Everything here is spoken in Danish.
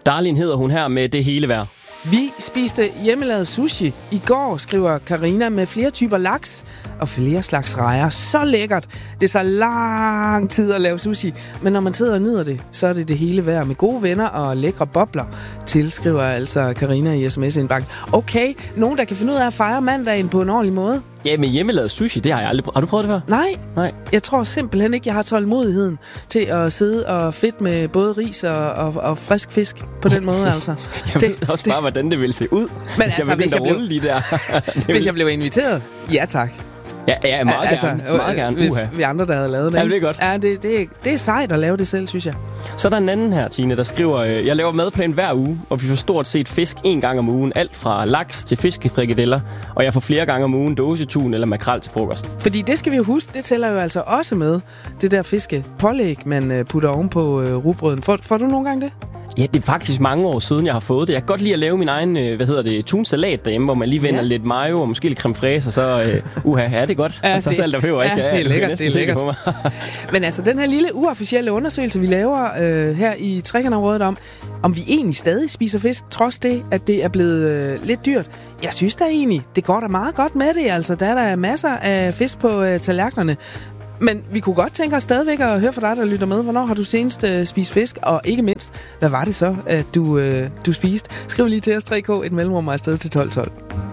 Darlin hedder hun her med Det hele værd. Vi spiste hjemmelavet sushi i går, skriver Karina, med flere typer laks og flere slags rejer. Så lækkert. Det tager lang tid at lave sushi, men når man sidder og nyder det, så er det hele værd med gode venner og lækre bobler, tilskriver altså Karina i sms-indbakken. Okay, nogen der kan finde ud af at fejre mandagen på en ordentlig måde. Ja, med hjemmelavet sushi, det har jeg aldrig prøvet. Har du prøvet det før? Nej. Jeg tror simpelthen ikke, jeg har tålmodigheden til at sidde og fedt med både ris og frisk fisk på den måde, altså. Jeg ved også bare, hvordan det ville se ud, men hvis jeg begyndte at rulle lige der. Hvis jeg blev inviteret, ja tak. Ja, meget gerne. Vi andre, der havde lavet det. Ja, det er godt. Ja, det er sejt at lave det selv, synes jeg. Så er der en anden her, Tine, der skriver, jeg laver madplan hver uge, og vi får stort set fisk 1 gang om ugen. Alt fra laks til fiskefrikadeller, og jeg får flere gange om ugen dåsetun eller makrel til frokost. Fordi det skal vi jo huske, det tæller jo altså også med, det der fiskepålæg, man putter oven på rugbrøden. Får du nogle gange det? Ja, det er faktisk mange år siden, jeg har fået det. Jeg kan godt lide at lave min egen, tunsalat derhjemme, hvor man lige vender lidt mayo og måske lidt creme fraise, og så, er det godt? Ja, og så salt og peber, ikke? Ja, det er lækkert. Men altså, den her lille uofficielle undersøgelse, vi laver her i Trekkerområdet om vi egentlig stadig spiser fisk, trods det, at det er blevet lidt dyrt. Jeg synes da egentlig, det går da meget godt med det. Altså, der er der masser af fisk på tallerkenerne. Men vi kunne godt tænke os stadigvæk at høre fra dig, der lytter med. Hvornår har du senest spist fisk? Og ikke mindst, hvad var det så, at du spiste? Skriv lige til os 3K, et mellemrum og afsted til 1212.